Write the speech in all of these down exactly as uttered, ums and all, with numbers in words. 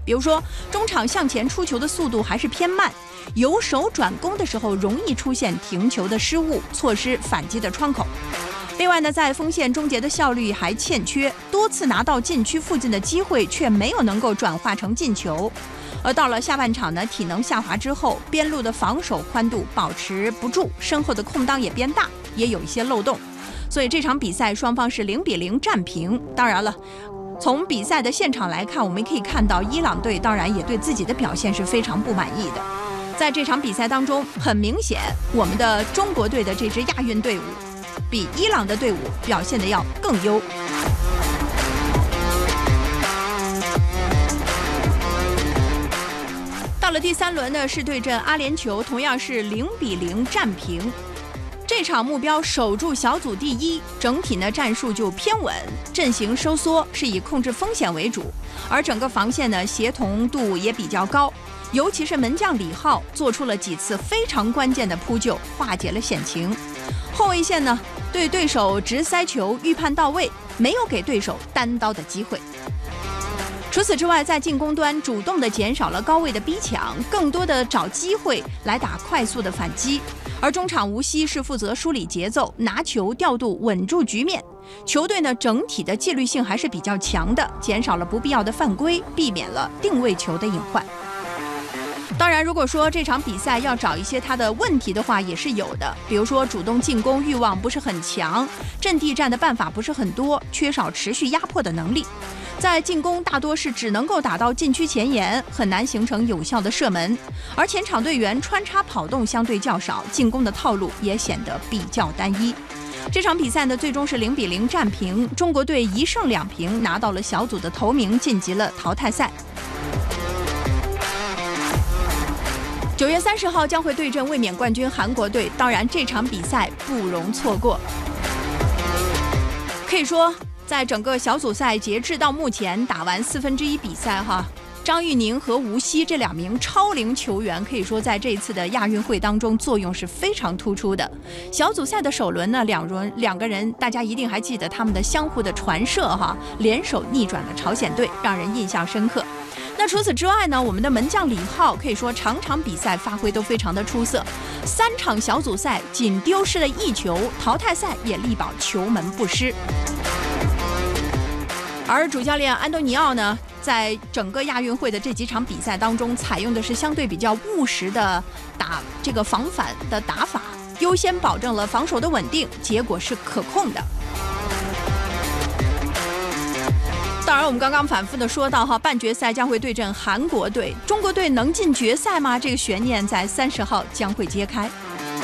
比如说，中场向前出球的速度还是偏慢，由守转攻的时候容易出现停球的失误，错失反击的窗口。另外呢，在锋线终结的效率还欠缺，多次拿到禁区附近的机会却没有能够转化成进球。而到了下半场呢，体能下滑之后，边路的防守宽度保持不住，身后的空当也变大，也有一些漏洞。所以这场比赛双方是零比零战平。当然了，从比赛的现场来看，我们可以看到伊朗队当然也对自己的表现是非常不满意的。在这场比赛当中，很明显我们的中国队的这支亚运队伍比伊朗的队伍表现得要更优。到了第三轮呢，是对阵阿联酋，同样是零比零战平。这场目标守住小组第一，整体呢战术就偏稳，阵型收缩，是以控制风险为主，而整个防线呢协同度也比较高，尤其是门将李浩做出了几次非常关键的扑救，化解了险情。后卫线呢对对手直塞球预判到位，没有给对手单刀的机会。除此之外，在进攻端主动地减少了高位的逼抢，更多的找机会来打快速的反击。而中场无锡是负责梳理节奏，拿球调度，稳住局面。球队呢整体的纪律性还是比较强的，减少了不必要的犯规，避免了定位球的隐患。当然，如果说这场比赛要找一些他的问题的话，也是有的。比如说，主动进攻欲望不是很强，阵地战的办法不是很多，缺少持续压迫的能力。在进攻大多是只能够打到禁区前沿，很难形成有效的射门。而前场队员穿插跑动相对较少，进攻的套路也显得比较单一。这场比赛呢，最终是零比零战平，中国队一胜两平，拿到了小组的头名，晋级了淘汰赛。九月三十号将会对阵卫冕冠军韩国队，当然这场比赛不容错过。可以说，在整个小组赛截至到目前打完四分之一比赛哈，张玉宁和吴曦这两名超龄球员，可以说在这一次的亚运会当中作用是非常突出的。小组赛的首轮呢，两轮两个人大家一定还记得他们的相互的传射哈，联手逆转了朝鲜队，让人印象深刻。那除此之外呢，我们的门将李浩可以说场场比赛发挥都非常的出色，三场小组赛仅丢失了一球，淘汰赛也力保球门不失。而主教练安东尼奥呢，在整个亚运会的这几场比赛当中，采用的是相对比较务实的打这个防反的打法，优先保证了防守的稳定，结果是可控的。当然，我们刚刚反复的说到哈，半决赛将会对阵韩国队，中国队能进决赛吗？这个悬念在三十号将会揭开。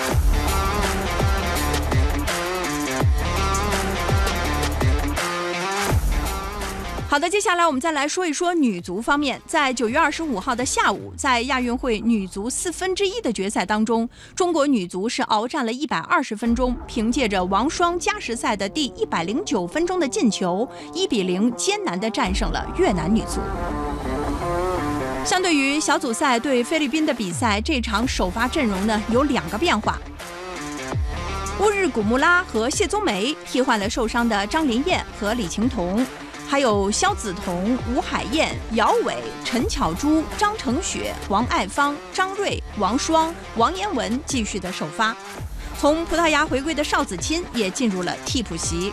好的，接下来我们再来说一说女足方面。在九月二十五号的下午，在亚运会女足四分之一的决赛当中，中国女足是鏖战了一百二十分钟，凭借着王霜加时赛的第一百零九分钟的进球，一比零艰难地战胜了越南女足。相对于小组赛对菲律宾的比赛，这场首发阵容呢有两个变化。乌日古木拉和谢宗梅替换了受伤的张琳艳和李晴彤，还有肖梓彤、吴海燕、姚伟、陈巧珠、张承雪、王爱芳、张睿、王霜、王妍雯继续的首发。从葡萄牙回归的邵子钦也进入了替补席。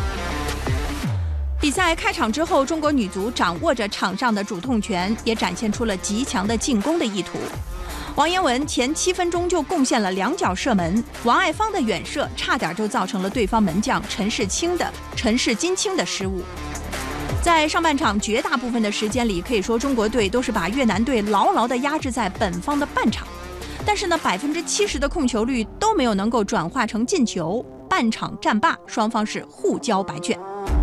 比赛开场之后，中国女足掌握着场上的主动权，也展现出了极强的进攻的意图。王妍雯前七分钟就贡献了两脚射门，王爱芳的远射差点就造成了对方门将陈世清的陈世金清的失误。在上半场绝大部分的时间里，可以说中国队都是把越南队牢牢地压制在本方的半场，但是呢，百分之七十的控球率都没有能够转化成进球。半场战罢，双方是互交白卷。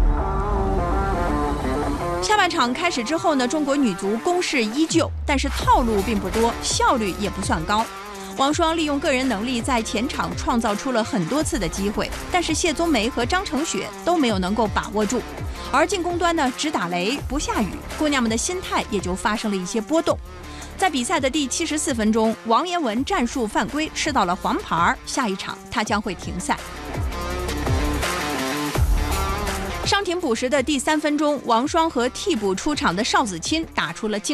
下半场开始之后呢，中国女足攻势依旧，但是套路并不多，效率也不算高。王霜利用个人能力在前场创造出了很多次的机会，但是谢宗梅和张承雪都没有能够把握住。而进攻端呢，只打雷不下雨，姑娘们的心态也就发生了一些波动。在比赛的第七十四分钟，王妍雯战术犯规吃到了黄牌，下一场她将会停赛。伤停补时的第三分钟，王霜和替补出场的邵子钦打出了